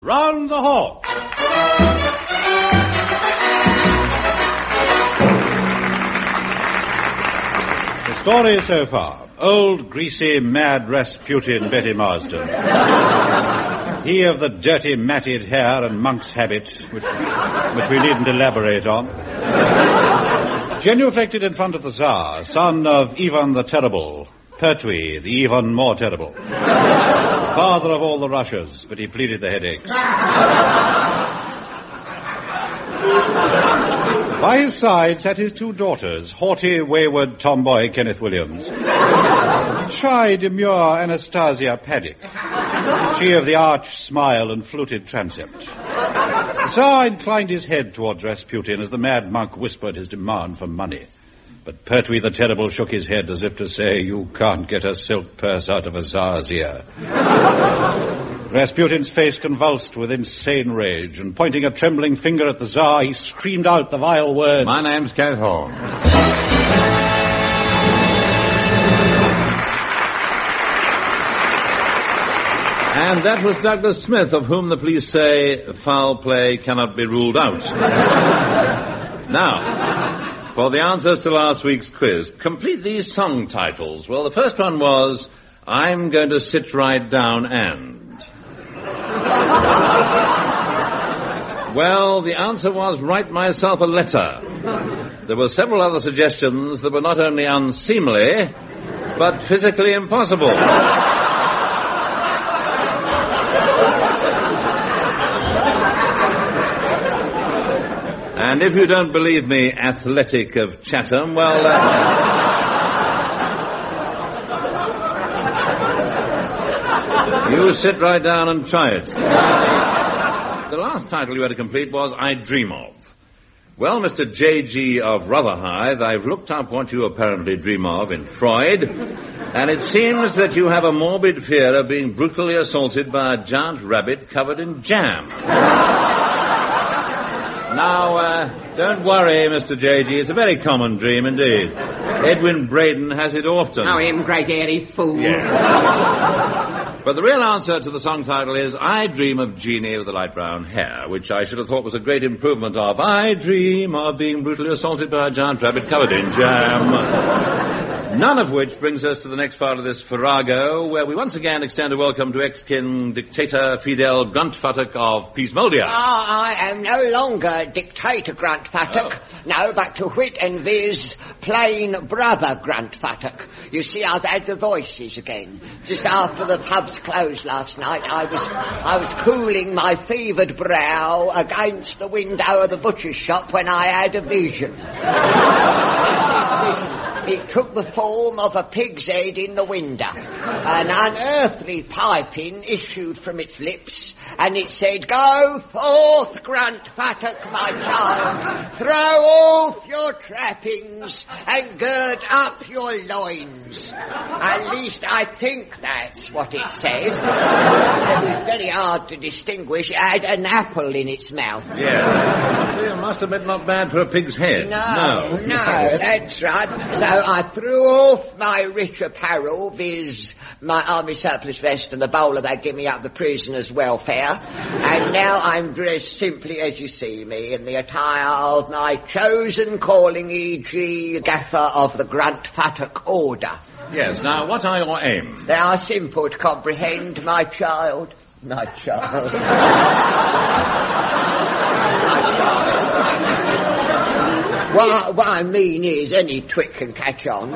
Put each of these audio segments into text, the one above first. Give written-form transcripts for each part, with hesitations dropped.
Round the Hall. The story so far. Old, greasy, mad Rasputin Betty Marsden. He of the dirty, matted hair and monk's habit, which we needn't elaborate on. Genuflected in front of the Tsar, son of Ivan the Terrible, Pertwee, the even more terrible. Father of all the Russias, but he pleaded the headaches. By his side sat his two daughters, haughty, wayward tomboy Kenneth Williams. Shy, demure Anastasia Paddock. She of the arch smile and fluted transept. The Tsar inclined his head towards Rasputin as the mad monk whispered his demand for money. But Pertwee the Terrible shook his head as if to say, "You can't get a silk purse out of a Tsar's ear." Rasputin's face convulsed with insane rage, and pointing a trembling finger at the Tsar, he screamed out the vile words. "My name's Kenneth Horne." And that was Douglas Smith, of whom the police say foul play cannot be ruled out. Now, for the answers to last week's quiz, complete these song titles. Well, the first one was, "I'm Going to Sit Right Down and..." Well, the answer was, "Write myself a letter." There were several other suggestions that were not only unseemly, but physically impossible. And if you don't believe me, Athletic of Chatham, well... you sit right down and try it. The last title you had to complete was "I Dream of." Well, Mr. J.G. of Rotherhithe, I've looked up what you apparently dream of in Freud, and it seems that you have a morbid fear of being brutally assaulted by a giant rabbit covered in jam. Now, don't worry, Mr. J.G. It's a very common dream indeed. Edwin Braden has it often. Oh, him great hairy fool. Yeah. But the real answer to the song title is "I Dream of Jeannie with the Light Brown Hair," which I should have thought was a great improvement of "I dream of being brutally assaulted by a giant rabbit covered in jam." None of which brings us to the next part of this farrago, where we once again extend a welcome to ex-king dictator Fidel Gruntfuttock of Peacemolia. I am no longer dictator Gruntfuttock. Oh. No, but to wit and viz, plain brother Gruntfuttock. You see, I've had the voices again. Just after the pubs closed last night, I was cooling my fevered brow against the window of the butcher's shop when I had a vision. It took the form of a pig's head in the window. An unearthly piping issued from its lips, and it said, "Go forth, Gruntfuttock, my child. Throw off your trappings and gird up your loins." At least I think that's what it said. It was very hard to distinguish. It had an apple in its mouth. Yeah. See, I must admit, not bad for a pig's head. No, that's right. So I threw off my rich apparel, viz. my army surplus vest and the bowler they give me up the prisoner's welfare, and now I'm dressed simply as you see me, in the attire of my chosen calling, e.g. Gaffer of the Gruntfuttock Order. Yes, now, what are your aims? They are simple to comprehend, my child. My child. What I mean is, any twit can catch on.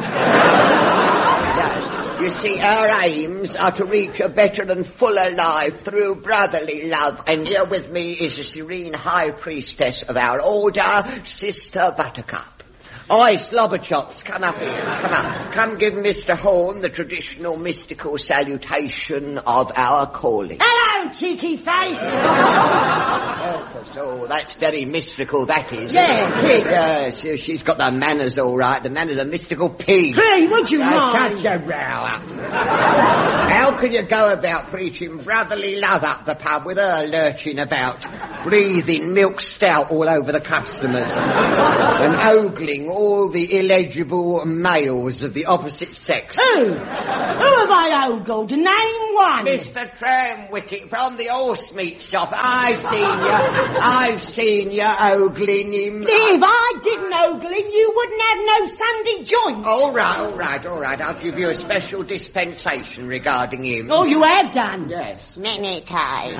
You see, our aims are to reach a better and fuller life through brotherly love. And here with me is the serene high priestess of our order, Sister Buttercup. Oi, Slobberchops, come up here. Come up. Come give Mr. Horne the traditional mystical salutation of our calling. Hello, cheeky face! Help us all. That's very mystical, that is. Yeah, it is. Yes, she's got the manners all right. The manners of mystical pig. Please, would you mind? Shut your row up. How can you go about preaching brotherly love up the pub with her lurching about? breathing milk stout all over the customers, and ogling all the illegible males of the opposite sex. Who? Who have I ogled? Name one. Mr. Tramwicket from the horse meat shop. I've seen you ogling him. If I didn't ogle him, you wouldn't have no Sunday joint. All right. I'll give you a special dispensation regarding him. Oh, you have done? Yes. Many times.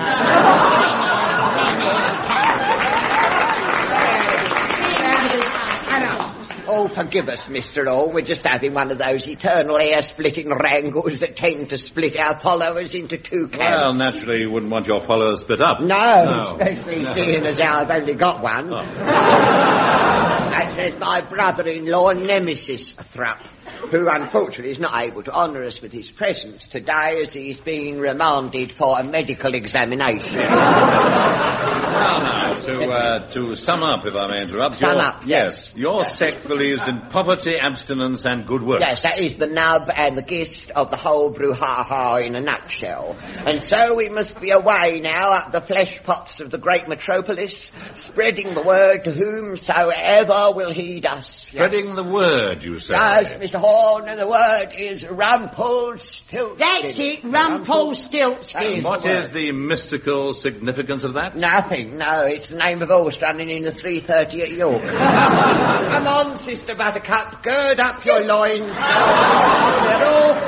Oh, forgive us, Mr. Orr. We're just having one of those eternal hair-splitting wrangles that tend to split our followers into two camps. Well, naturally, you wouldn't want your followers split up. No. Especially seeing as how I've only got one. Oh. That's my brother-in-law, Nemesis Thrupp, who unfortunately is not able to honour us with his presence today as he's being remanded for a medical examination. Well, now, to sum up, if I may interrupt. Yes. Your sect believes in poverty, abstinence, and good work. Yes, that is the nub and the gist of the whole brouhaha in a nutshell. And so we must be away now up the flesh pots of the great metropolis, spreading the word to whomsoever will heed us. Spreading the word, you say? Yes, Mr. Horn, and the word is Rumpelstiltskin. That's it, Rumpelstiltskin. What is the mystical significance of that? Nothing, no. It's the name of horse running in the 3:30 at York. Come on, Sister Buttercup, gird up your loins. We're off.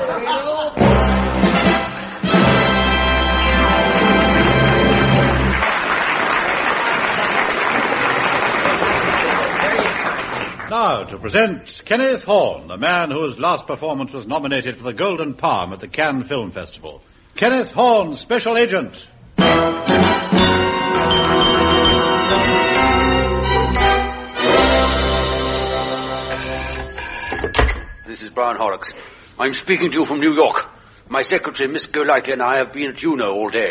Now, to present Kenneth Horn, the man whose last performance was nominated for the Golden Palm at the Cannes Film Festival. Kenneth Horn, Special Agent. This is Brian Horrocks. I'm speaking to you from New York. My secretary, Miss Golightly, and I have been at Juneau all day.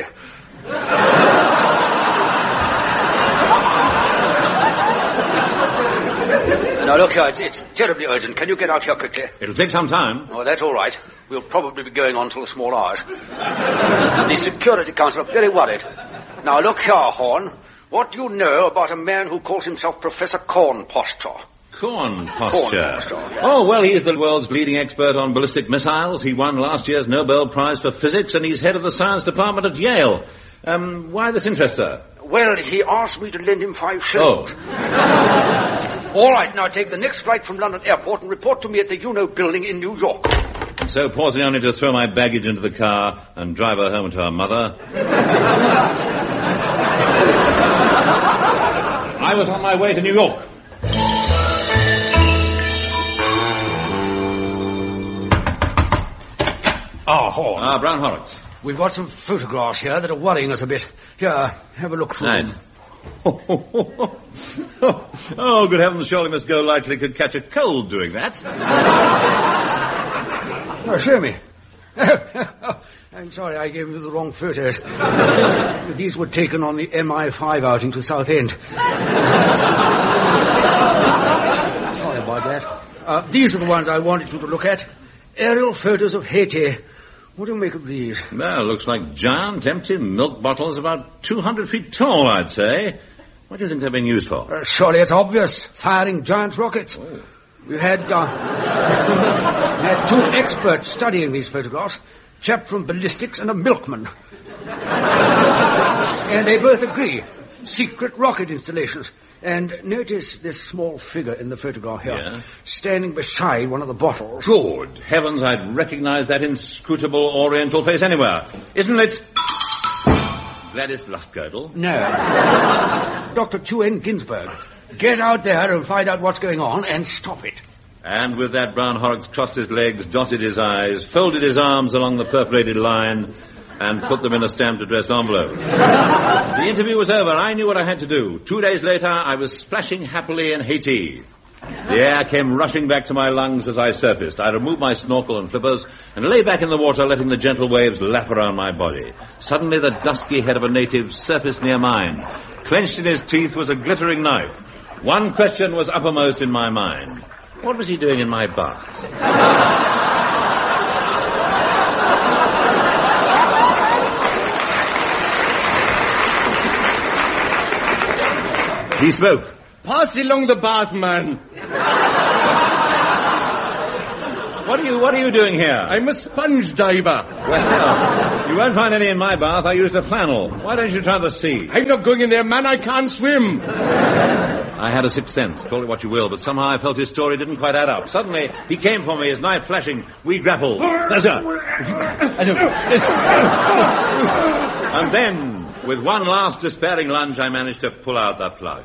Now, look here, it's terribly urgent. Can you get out here quickly? It'll take some time. Oh, that's all right. We'll probably be going on till the small hours. The Security Council are very worried. Now, look here, Horn. What do you know about a man who calls himself Professor Corn Posture? Corn Posture. Oh, well, he's the world's leading expert on ballistic missiles. He won last year's Nobel Prize for Physics, and he's head of the science department at Yale. Why this interest, sir? Well, he asked me to lend him 5 shillings. Oh. All right, now take the next flight from London Airport and report to me at the Juneau building in New York. So, pausing only to throw my baggage into the car and drive her home to her mother. I was on my way to New York. Horn. Brown Horrocks. We've got some photographs here that are worrying us a bit. Here, have a look through them. Oh, good heavens, surely Miss Golightly could catch a cold doing that. Oh, show me. I'm sorry, I gave you the wrong photos. These were taken on the MI5 outing to Southend. Sorry about that. These are the ones I wanted you to look at. Aerial photos of Haiti. What do you make of these? Well, looks like giant, empty milk bottles about 200 feet tall, I'd say. What do you think they're being used for? Surely it's obvious. Firing giant rockets. Oh. We had 2 experts studying these photographs. A chap from ballistics and a milkman. And they both agree. Secret rocket installations. And notice this small figure in the photograph here. Yeah. Standing beside one of the bottles. Good heavens, I'd recognize that inscrutable oriental face anywhere. Isn't it Gladys Lustgirdle? No. Dr. Chuen Ginsberg. Get out there and find out what's going on and stop it. And with that, Brown Horrocks crossed his legs, dotted his eyes, folded his arms along the perforated line, and put them in a stamped addressed envelope. The interview was over. I knew what I had to do. 2 days later, I was splashing happily in Haiti. The air came rushing back to my lungs as I surfaced. I removed my snorkel and flippers and lay back in the water, letting the gentle waves lap around my body. Suddenly, the dusky head of a native surfaced near mine. Clenched in his teeth was a glittering knife. One question was uppermost in my mind. What was he doing in my bath? He spoke. Pass along the bath, man. What are you doing here? I'm a sponge diver. Well, you won't find any in my bath. I used a flannel. Why don't you try the sea? I'm not going in there, man. I can't swim. I had a sixth sense, call it what you will, but somehow I felt his story didn't quite add up. Suddenly, he came for me, his knife flashing. We grappled. Yes, sir. And then, with one last despairing lunge, I managed to pull out the plug.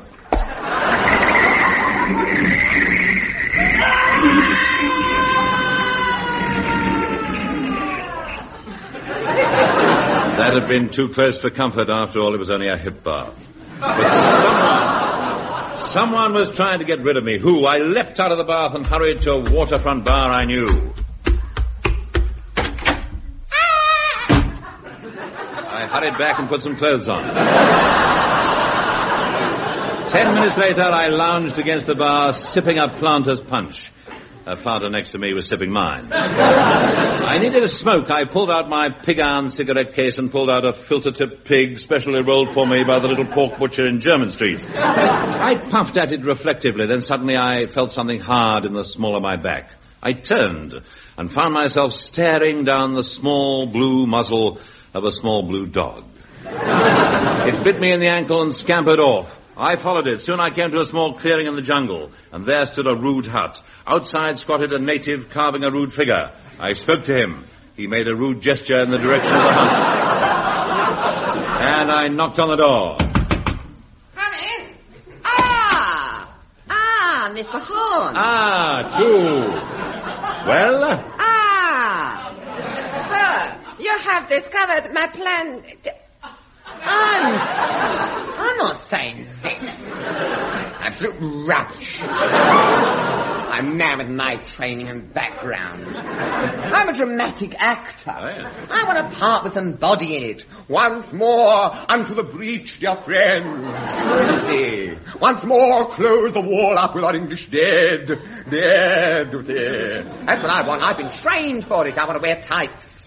That had been too close for comfort. After all, it was only a hip bath. But someone was trying to get rid of me. Who? I leapt out of the bath and hurried to a waterfront bar I knew. I hurried back and put some clothes on. 10 minutes later, I lounged against the bar, sipping a planter's punch. A planter next to me was sipping mine. I needed a smoke. I pulled out my pig iron cigarette case and pulled out a filter-tip pig specially rolled for me by the little pork butcher in Jermyn Street. I puffed at it reflectively. Then suddenly I felt something hard in the small of my back. I turned and found myself staring down the small blue muzzle of a small blue dog. It bit me in the ankle and scampered off. I followed it. Soon I came to a small clearing in the jungle, and there stood a rude hut. Outside squatted a native carving a rude figure. I spoke to him. He made a rude gesture in the direction of the hut. And I knocked on the door. Come in. Mr. Horn. True. Well? Sir, you have discovered my plan. I'm not saying this. Absolute rubbish. I'm a man with my training and background. I'm a dramatic actor. Oh, yes. I want a part with some body in it. Once more, unto the breach, dear friends. You see, once more, close the wall up with our English dead. Dead, you see. That's what I want. I've been trained for it. I want to wear tights.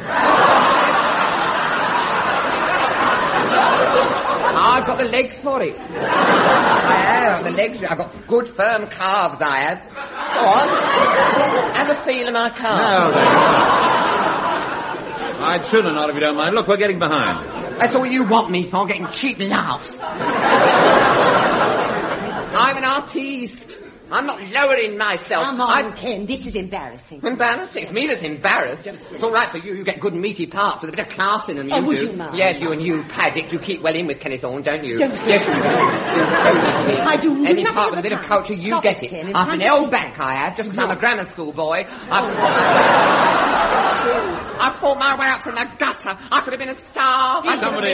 I've got the legs for it. I have the legs. I've got good firm calves, I have. Go on. Have a feel of my calves. No, I'd sooner not if you don't mind. Look, we're getting behind. That's all you want me for, getting cheap laughs. I'm an artiste. I'm not lowering myself. Come on, Ken, this is embarrassing. Embarrassing? It's me that's embarrassed. It's all right for you. You get good meaty parts with a bit of class in them. Oh, would do. you mind? Yes, you and you, Paddock. You keep well in with Kenneth Thorne, don't you? Don't say yes, that. you do. I do Any nothing part of with a the bit of kind. culture, you Stop get it, it. Ken. I've been I'm held back, I have, just because I'm a grammar school boy. I fought my way out from the gutter. I could have been a star. Somebody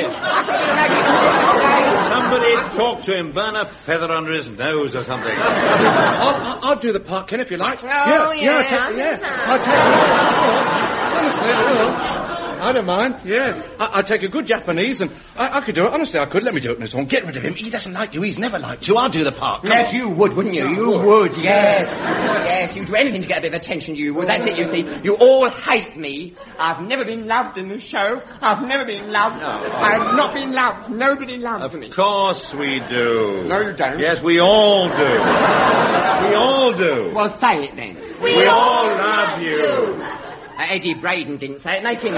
talk to him. Burn a feather under his nose or something. I'll do the part, Ken, if you like. Oh, I'll take honestly, I will. I don't mind, yeah. I'll take a good Japanese and I could do it. Honestly, I could. Let me do it, Miss Horn. Get rid of him. He doesn't like you. He's never liked you. I'll do the part. Come Yes, on. you would, wouldn't you? You would, yes. Yes, you'd do anything to get a bit of attention, you would. That's it, you see. You all hate me. I've never been loved in the show. I've never been loved. No. I've not been loved. Nobody loves me. Of course we do. No, you don't. Yes, we all do. We all do. Well, say it then. We all love you. Eddie Braden didn't say it. Make him.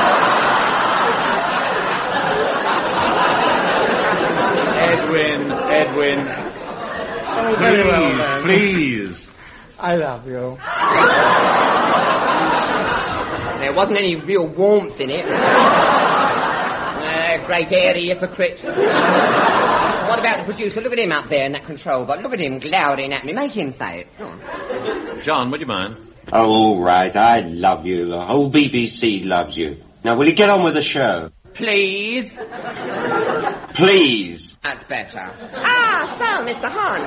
Edwin. Oh, very well, man. Please. I love you. There wasn't any real warmth in it. Great airy hypocrite. What about the producer? Look at him up there in that control box. Look at him glowering at me. Make him say it. Go on. John, would you mind? Oh, all right. I love you. The whole BBC loves you. Now, will you get on with the show? Please. Please. That's better. So, Mr. Hunt.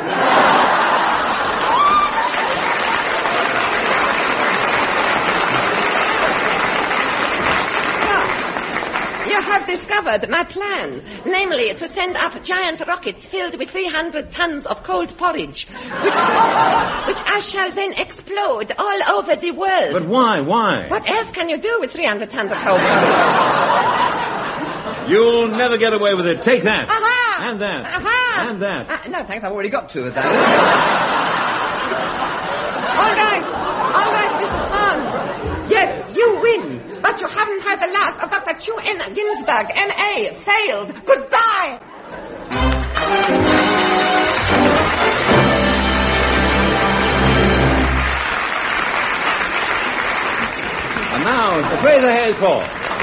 You have discovered my plan, namely to send up giant rockets filled with 300 tons of cold porridge, which I shall then explode all over the world. But why? What else can you do with 300 tons of cold porridge? You'll never get away with it. Take that. Aha! And that. And that. No, thanks, I've already got two of those. All right, Mr. Hahn. Yes, you win. But you haven't heard the last of Dr. Chu N. Ginsberg, N.A. Failed. Goodbye. And now, the Fraser Hayes Court.